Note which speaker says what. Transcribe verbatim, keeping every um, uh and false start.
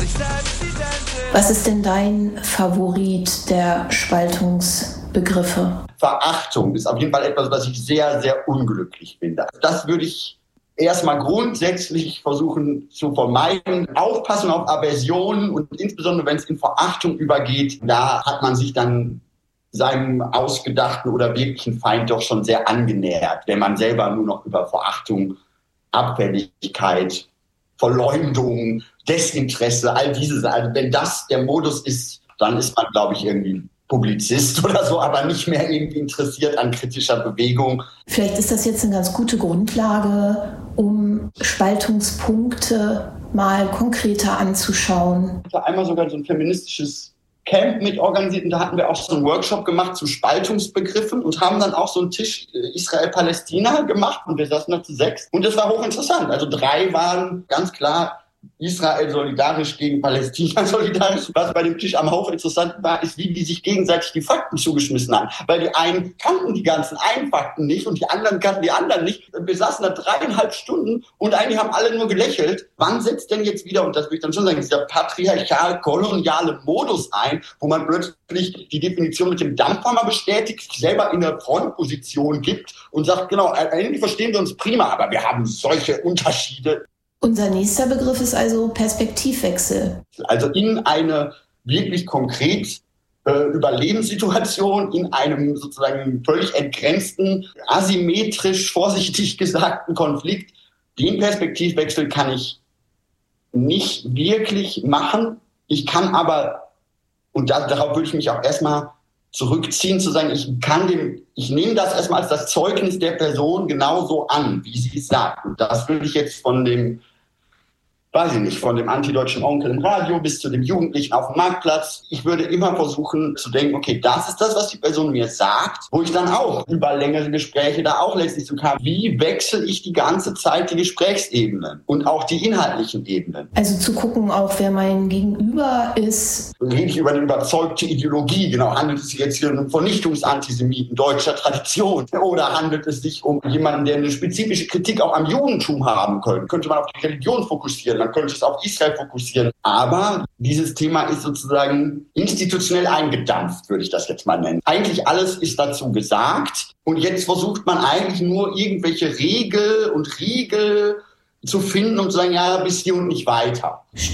Speaker 1: Was ist denn dein Favorit der Spaltungsbegriffe?
Speaker 2: Verachtung ist auf jeden Fall etwas, was ich sehr, sehr unglücklich finde. Das würde ich erstmal grundsätzlich versuchen zu vermeiden. Aufpassen auf Aversionen und insbesondere, wenn es in Verachtung übergeht, da hat man sich dann seinem ausgedachten oder wirklichen Feind doch schon sehr angenähert, wenn man selber nur noch über Verachtung, Abfälligkeit, Verleumdung, Desinteresse, all diese, also wenn das der Modus ist, dann ist man, glaube ich, irgendwie Publizist oder so, aber nicht mehr irgendwie interessiert an kritischer Bewegung.
Speaker 1: Vielleicht ist das jetzt eine ganz gute Grundlage, um Spaltungspunkte mal konkreter anzuschauen.
Speaker 2: Ich habe einmal sogar so ein feministisches Camp mit organisiert und da hatten wir auch so einen Workshop gemacht zu Spaltungsbegriffen und haben dann auch so einen Tisch Israel-Palästina gemacht und wir saßen da zu sechs und das war hochinteressant. Also drei waren ganz klar Israel solidarisch gegen Palästina solidarisch. Was bei dem Tisch am hochinteressanten war, ist, wie die sich gegenseitig die Fakten zugeschmissen haben. Weil die einen kannten die ganzen einen Fakten nicht und die anderen kannten die anderen nicht. Wir saßen da dreieinhalb Stunden und eigentlich haben alle nur gelächelt. Wann setzt denn jetzt wieder, und das will ich dann schon sagen, dieser patriarchal-koloniale Modus ein, wo man plötzlich die Definition mit dem Dampfhammer bestätigt, sich selber in eine Frontposition gibt und sagt, genau, eigentlich verstehen wir uns prima, aber wir haben solche Unterschiede.
Speaker 1: Unser nächster Begriff ist also Perspektivwechsel.
Speaker 2: Also in eine wirklich konkret äh, Überlebenssituation, in einem sozusagen völlig entgrenzten, asymmetrisch, vorsichtig gesagten Konflikt, den Perspektivwechsel kann ich nicht wirklich machen. Ich kann aber, und da, darauf würde ich mich auch erstmal zurückziehen, zu sagen, ich kann dem, ich nehme das erstmal als das Zeugnis der Person genauso an, wie sie es sagt. Und das würde ich jetzt von dem weiß ich nicht, von dem antideutschen Onkel im Radio bis zu dem Jugendlichen auf dem Marktplatz. Ich würde immer versuchen zu denken, okay, das ist das, was die Person mir sagt, wo ich dann auch über längere Gespräche da auch letztlich so kam, wie wechsle ich die ganze Zeit die Gesprächsebenen und auch die inhaltlichen Ebenen.
Speaker 1: Also zu gucken auch, wer mein Gegenüber ist.
Speaker 2: Rede ich über eine überzeugte Ideologie, genau, handelt es sich jetzt hier um einen Vernichtungsantisemiten deutscher Tradition oder handelt es sich um jemanden, der eine spezifische Kritik auch am Judentum haben könnte, könnte man auf die Religion fokussieren, man könnte es auf Israel fokussieren. Aber dieses Thema ist sozusagen institutionell eingedampft, würde ich das jetzt mal nennen. Eigentlich alles ist dazu gesagt und jetzt versucht man eigentlich nur irgendwelche Regel und Riegel zu finden und zu sagen, ja, bis hier und nicht weiter.